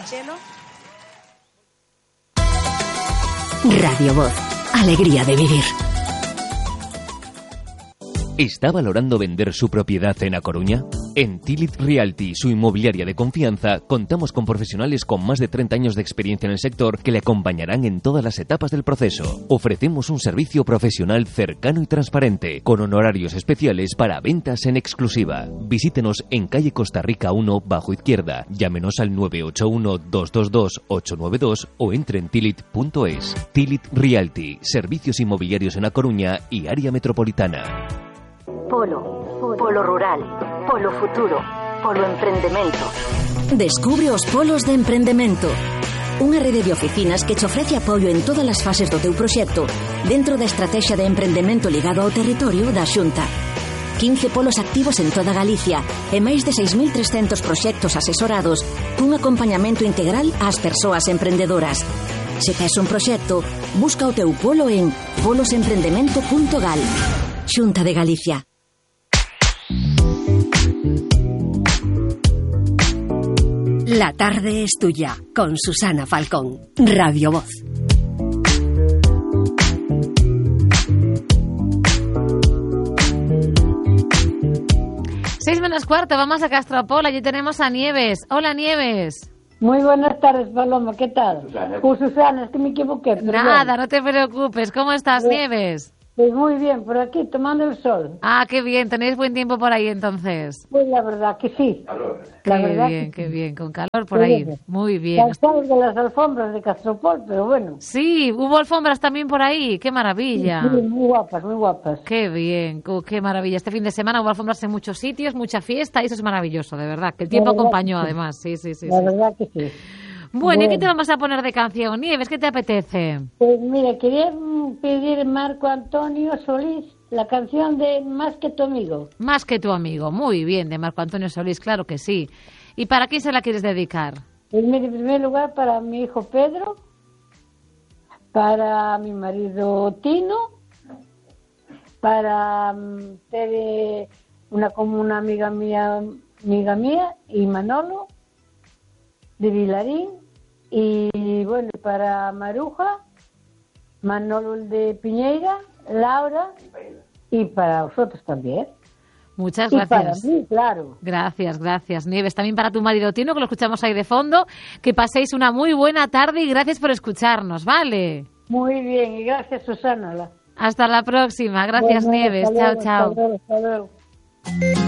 Chelo. Radio Voz, alegría de vivir. ¿Está valorando vender su propiedad en A Coruña? En Tilit Realty, su inmobiliaria de confianza, contamos con profesionales con más de 30 años de experiencia en el sector que le acompañarán en todas las etapas del proceso. Ofrecemos un servicio profesional cercano y transparente, con honorarios especiales para ventas en exclusiva. Visítenos en calle Costa Rica 1, bajo izquierda. Llámenos al 981-222-892 o entre en tilit.es. Tilit Realty, servicios inmobiliarios en A Coruña y área metropolitana. Polo rural, polo futuro, polo emprendemento. Descubre os polos de emprendemento. Unha rede de oficinas que te ofrece apoio en todas as fases do teu proxecto dentro da estrategia de emprendemento ligado ao territorio da Xunta. 15 polos activos en toda Galicia e máis de 6.300 proxectos asesorados cun acompañamento integral ás persoas emprendedoras. Se tes un proxecto, busca o teu polo en polosemprendemento.gal. Xunta de Galicia. La tarde es tuya, con Susana Falcón. Radio Voz. 6:15, vamos a Castropol, allí tenemos a Nieves. Hola, Nieves. Muy buenas tardes, Paloma, ¿qué tal? Susana, es que me equivoqué. Perdón. Nada, no te preocupes. ¿Cómo estás, Nieves? Pues muy bien, por aquí, tomando el sol. Ah, qué bien, tenéis buen tiempo por ahí entonces. Pues la verdad que sí. Qué bien, con calor por ahí. Muy bien. Cansados de las alfombras de Castropol, pero bueno. Sí, hubo alfombras también por ahí, qué maravilla. Sí, muy guapas, muy guapas. Qué bien, qué maravilla. Este fin de semana hubo alfombras en muchos sitios, mucha fiesta, y eso es maravilloso, de verdad. Que el tiempo acompañó, además. Sí. La verdad que sí. Bueno, ¿y qué te vamos a poner de canción, Nieves? ¿Qué te apetece? Pues mira, quería pedir Marco Antonio Solís la canción de Más que tu amigo. Más que tu amigo, muy bien, de Marco Antonio Solís, claro que sí. ¿Y para quién se la quieres dedicar? Pues mira, en primer lugar para mi hijo Pedro, para mi marido Tino, para Tere, una amiga mía y Manolo de Vilarín, y bueno, para Maruja, Manolo de Piñeira, Laura, y para vosotros también. Muchas gracias. Y para mí, claro. Gracias, Nieves. También para tu marido Tino, que lo escuchamos ahí de fondo. Que paséis una muy buena tarde y gracias por escucharnos, ¿vale? Muy bien, y gracias, Susana. Hasta la próxima. Gracias, Nieves. Chao. Hasta luego.